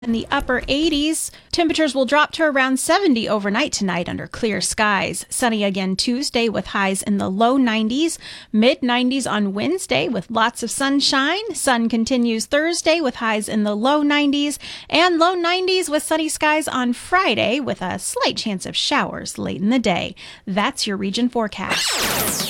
In the upper 80s. Temperatures will drop to around 70 overnight tonight under clear skies. Sunny again Tuesday with highs in the low 90s, mid 90s on Wednesday with lots of sunshine. Sun continues Thursday with highs in the low 90s and low 90s with sunny skies on Friday with a slight chance of showers late in the day. That's your region forecast.